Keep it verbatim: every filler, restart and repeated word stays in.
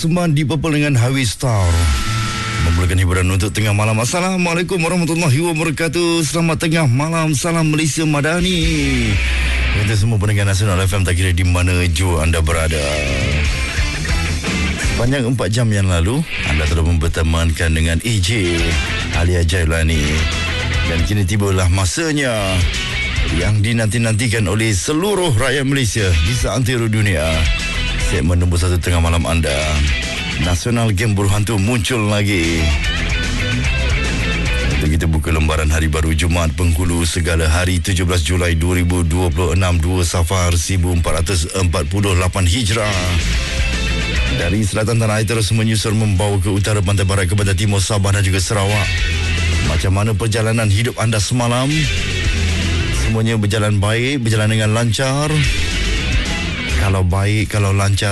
persembahan di Purple dengan Highway Star memulakan hiburan untuk tengah malam. Assalamualaikum warahmatullahi wabarakatuh. Selamat tengah malam. Salam Malaysia Madani untuk semua pendengar Nasional F M, tak kira di mana jua anda berada. Sepanjang empat jam yang lalu anda telah mempertemankan dengan A J Alia Jailani, dan kini tibalah masanya yang dinanti-nantikan oleh seluruh rakyat Malaysia di seantero dunia. Segmen nombor satu tengah malam anda, Nasional Game Buruh Hantu muncul lagi. Untuk kita buka lembaran hari baru Jumaat Penghulu segala hari tujuh belas Julai dua ribu dua puluh enam, dua Safar seribu empat ratus empat puluh lapan Hijrah. Dari selatan tanah air terus menyusur membawa ke utara, pantai barat, ke pantai timur, Sabah dan juga Sarawak. Macam mana perjalanan hidup anda semalam? Semuanya berjalan baik, berjalan dengan lancar? Kalau baik, kalau lancar,